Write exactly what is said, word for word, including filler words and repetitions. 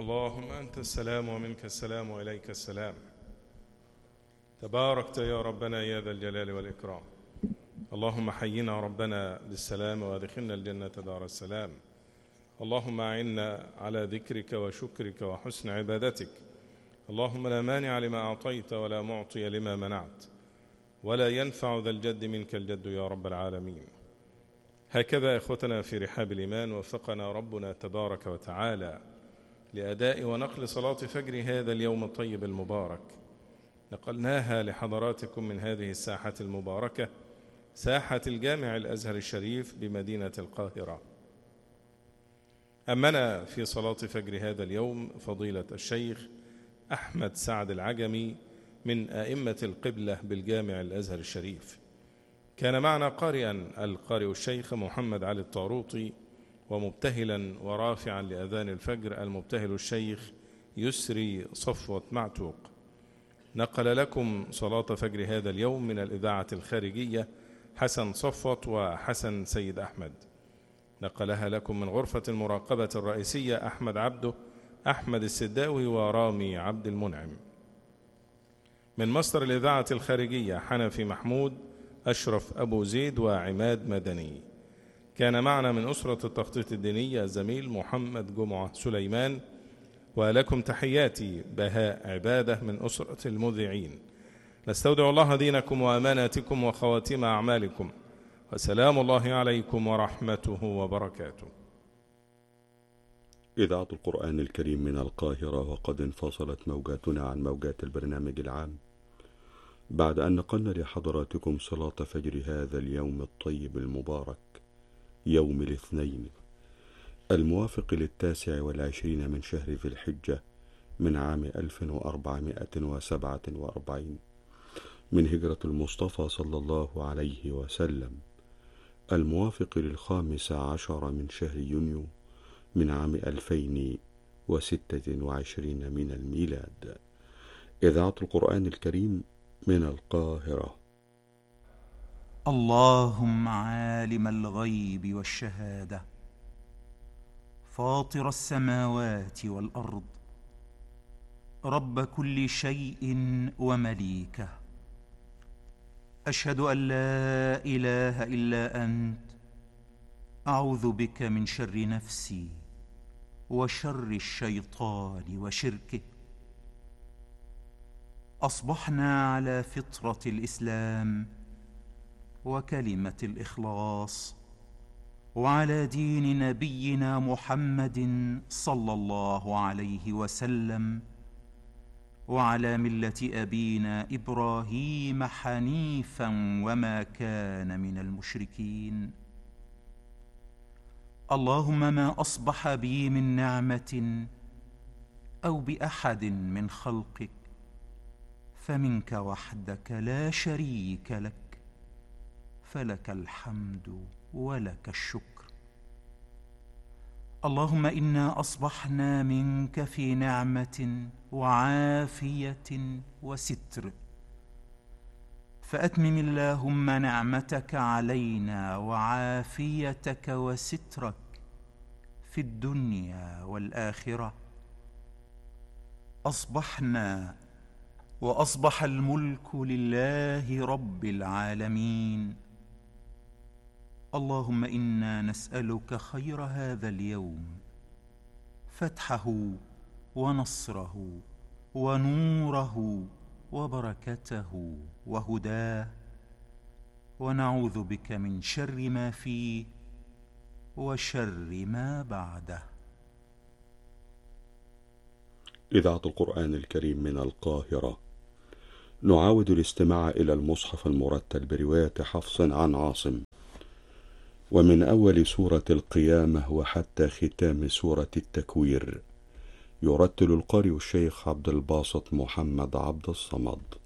اللهم أنت السلام ومنك السلام وإليك السلام. تباركت يا ربنا يا ذا الجلال والإكرام. اللهم حينا ربنا بالسلام وادخلنا الجنة دار السلام. اللهم أعنا على ذكرك وشكرك وحسن عبادتك. اللهم لا مانع لما أعطيت ولا معطي لما منعت ولا ينفع ذا الجد منك الجد يا رب العالمين. هكذا إخوتنا في رحاب الإيمان وفقنا ربنا تبارك وتعالى لأداء ونقل صلاة فجر هذا اليوم الطيب المبارك. نقلناها لحضراتكم من هذه الساحة المباركة، ساحة الجامع الأزهر الشريف بمدينة القاهرة. أمنا في صلاة فجر هذا اليوم فضيلة الشيخ أحمد سعد العجمي من أئمة القبلة بالجامع الأزهر الشريف. كان معنا قارئا القارئ الشيخ محمد علي الطاروطي، ومبتهلا ورافعا لأذان الفجر المبتهل الشيخ يسري صفوة معتوق. نقل لكم صلاة فجر هذا اليوم من الإذاعة الخارجية حسن صفوة وحسن سيد أحمد. نقلها لكم من غرفة المراقبة الرئيسية أحمد عبده، أحمد السداوي ورامي عبد المنعم. من مصدر الإذاعة الخارجية حنفي محمود، أشرف أبو زيد وعماد مدني. كان معنا من أسرة التخطيط الدينية الزميل محمد جمعة سليمان. ولكم تحياتي بهاء عبادة من أسرة المذيعين. نستودع الله دينكم وأماناتكم وخواتيم أعمالكم، وسلام الله عليكم ورحمته وبركاته. إذاعة القرآن الكريم من القاهرة، وقد انفصلت موجاتنا عن موجات البرنامج العام بعد أن نقلنا لحضراتكم صلاة فجر هذا اليوم الطيب المبارك، يوم الاثنين الموافق للتاسع والعشرين من شهر ذي الحجة من عام ألف وأربعمائة وسبعة وأربعين من هجرة المصطفى صلى الله عليه وسلم، الموافق للخامس عشر من شهر يونيو من عام ألفين وستة وعشرين من الميلاد. إذاعة القرآن الكريم من القاهرة. اللهم عالم الغيب والشهادة، فاطر السماوات والأرض، رب كل شيء ومليكه، أشهد أن لا إله إلا أنت، أعوذ بك من شر نفسي وشر الشيطان وشركه. أصبحنا على فطرة الإسلام وكلمة الإخلاص، وعلى دين نبينا محمد صلى الله عليه وسلم، وعلى ملة أبينا إبراهيم حنيفا وما كان من المشركين. اللهم ما أصبح بي من نعمة أو بأحد من خلقك فمنك وحدك لا شريك لك، فلك الحمد ولك الشكر. اللهم إنا أصبحنا منك في نعمة وعافية وستر، فأتمم اللهم نعمتك علينا وعافيتك وسترك في الدنيا والآخرة. أصبحنا وأصبح الملك لله رب العالمين. اللهم إنا نسألك خير هذا اليوم، فتحه ونصره ونوره وبركته وهداه، ونعوذ بك من شر ما فيه وشر ما بعده. إذاعة القرآن الكريم من القاهرة. نعاود الاستماع إلى المصحف المرتل برواية حفص عن عاصم، ومن أول سورة القيامة وحتى ختام سورة التكوير. يرتل القارئ الشيخ عبد الباسط محمد عبد الصمد.